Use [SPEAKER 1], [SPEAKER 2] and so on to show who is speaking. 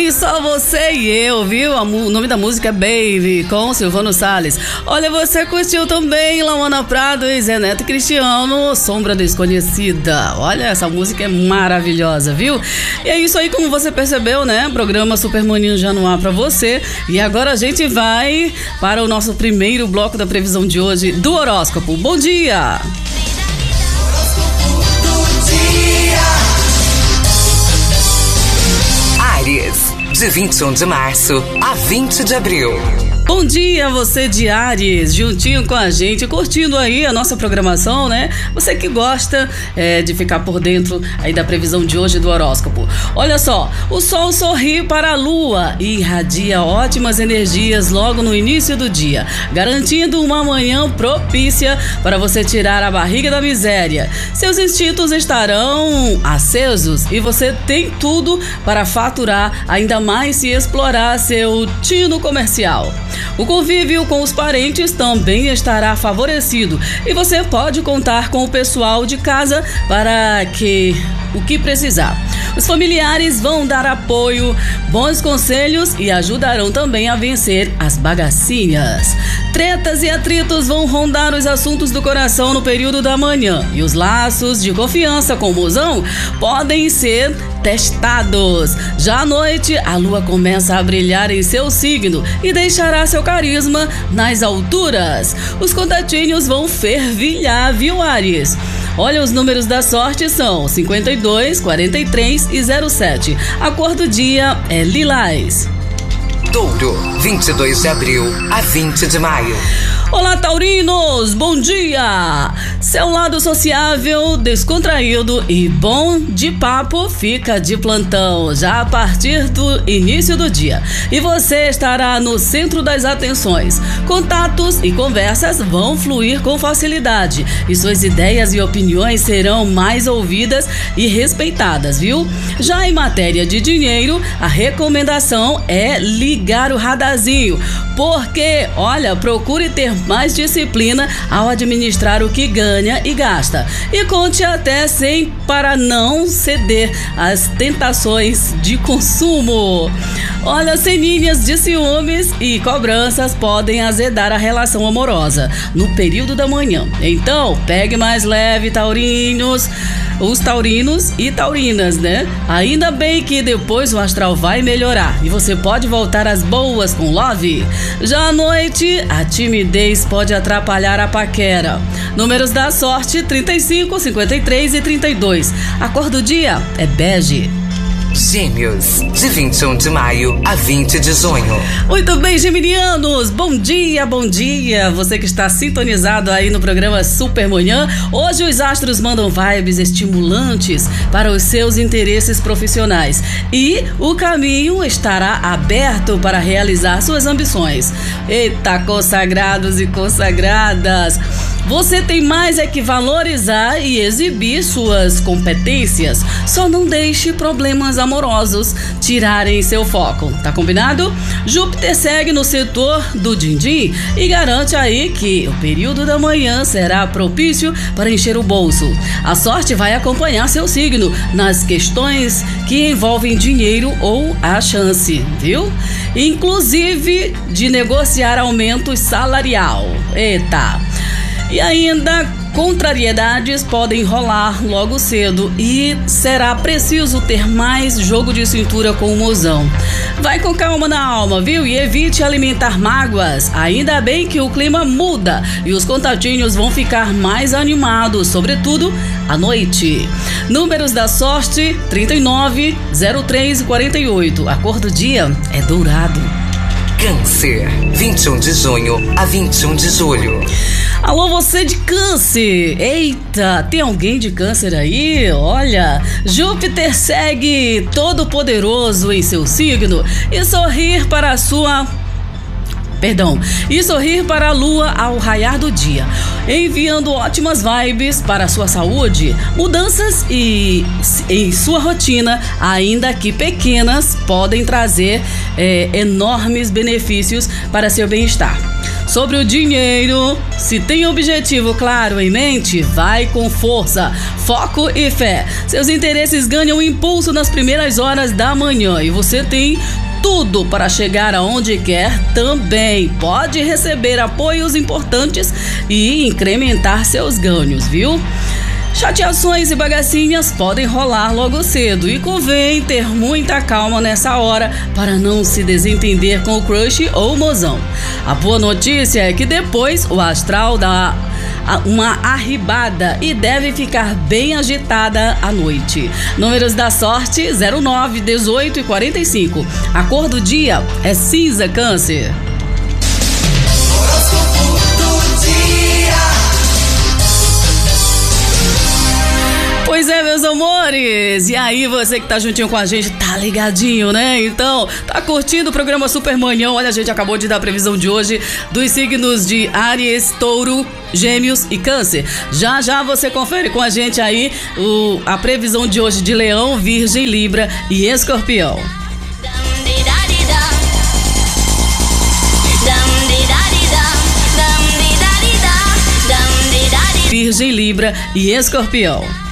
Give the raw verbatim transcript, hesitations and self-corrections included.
[SPEAKER 1] bem, só você e eu, viu? O nome da música é Baby, com Silvano Salles. Olha, você curtiu também Lauana Prado e Zé Neto Cristiano, Sombra Desconhecida. Olha, essa música é maravilhosa, viu? E é isso aí, como você percebeu, né? Programa Super Maninho já no ar pra você. E agora a gente vai para o nosso primeiro bloco da previsão de hoje do horóscopo. Bom dia!
[SPEAKER 2] Áries, de vinte e um de março a vinte de abril.
[SPEAKER 1] Bom dia, você de Áries, juntinho com a gente, curtindo aí a nossa programação, né? Você que gosta é, de ficar por dentro aí da previsão de hoje do horóscopo. Olha só, o sol sorri para a lua e irradia ótimas energias logo no início do dia, garantindo uma manhã propícia para você tirar a barriga da miséria. Seus instintos estarão acesos e você tem tudo para faturar ainda mais se explorar seu tino comercial. O convívio com os parentes também estará favorecido e você pode contar com o pessoal de casa para que o que precisar. Os familiares vão dar apoio, bons conselhos e ajudarão também a vencer as bagacinhas. Tretas e atritos vão rondar os assuntos do coração no período da manhã e os laços de confiança com o mozão podem ser testados. Já à noite, a lua começa a brilhar em seu signo e deixará seu carisma nas alturas. Os contatinhos vão fervilhar, viu, Áries? Olha, os números da sorte são cinquenta e dois, quarenta e três e zero sete. A cor do dia é lilás.
[SPEAKER 2] Touro, vinte e dois de abril a vinte de maio.
[SPEAKER 1] Olá, taurinos! Bom dia! Seu lado sociável, descontraído e bom de papo fica de plantão já a partir do início do dia. E você estará no centro das atenções. Contatos e conversas vão fluir com facilidade e suas ideias e opiniões serão mais ouvidas e respeitadas, viu? Já em matéria de dinheiro, a recomendação é ligar o radarzinho, porque, olha, procure ter mais disciplina ao administrar o que ganha e gasta. E conte até cem para não ceder às tentações de consumo. Olha, ceninhas de ciúmes e cobranças podem azedar a relação amorosa no período da manhã. Então, pegue mais leve, taurinos, os taurinos e taurinas, né? Ainda bem que depois o astral vai melhorar e você pode voltar às boas com love. Já à noite, a timidez pode atrapalhar a paquera. Números da sorte: trinta e cinco, cinquenta e três e trinta e dois. A cor do dia é bege.
[SPEAKER 2] Gêmeos, de vinte e um de maio a vinte de junho.
[SPEAKER 1] Muito bem, geminianos, bom dia, bom dia. Você que está sintonizado aí no programa Super Manhã. Hoje os astros mandam vibes estimulantes para os seus interesses profissionais e o caminho estará aberto para realizar suas ambições. Eita, consagrados e consagradas! Você tem mais é que valorizar e exibir suas competências. Só não deixe problemas amorosos tirarem seu foco. Tá combinado? Júpiter segue no setor do din-din e garante aí que o período da manhã será propício para encher o bolso. A sorte vai acompanhar seu signo nas questões que envolvem dinheiro ou a chance, viu? Inclusive de negociar aumento salarial. Eita! E ainda, contrariedades podem rolar logo cedo e será preciso ter mais jogo de cintura com o mozão. Vai com calma na alma, viu? E evite alimentar mágoas. Ainda bem que o clima muda e os contatinhos vão ficar mais animados, sobretudo à noite. Números da sorte: trinta e nove, zero três e quarenta e oito. A cor do dia é dourado.
[SPEAKER 2] Câncer, vinte e um de junho a vinte e um de julho.
[SPEAKER 1] Alô, você de Câncer! Eita, tem alguém de Câncer aí? Olha, Júpiter segue todo poderoso em seu signo e sorrir para a sua... Perdão, e sorrir para a lua ao raiar do dia, enviando ótimas vibes para a sua saúde. Mudanças e, em sua rotina, ainda que pequenas, podem trazer é, enormes benefícios para seu bem-estar. Sobre o dinheiro, se tem objetivo claro em mente, vai com força, foco e fé. Seus interesses ganham impulso nas primeiras horas da manhã e você tem tudo para chegar aonde quer também. Pode receber apoios importantes e incrementar seus ganhos, viu? Chateações e bagacinhas podem rolar logo cedo e convém ter muita calma nessa hora para não se desentender com o crush ou mozão. A boa notícia é que depois o astral dá uma arribada e deve ficar bem agitada à noite. Números da sorte: zero nove, dezoito e quarenta e cinco. A cor do dia é cinza, Câncer. Pois é, meus amores, e aí você que tá juntinho com a gente, tá ligadinho, né? Então, tá curtindo o programa Super Manhã? Olha, a gente acabou de dar a previsão de hoje dos signos de Áries, Touro, Gêmeos e Câncer. Já já você confere com a gente aí o, a previsão de hoje de Leão, Virgem, Libra e Escorpião. Virgem, Libra e Escorpião.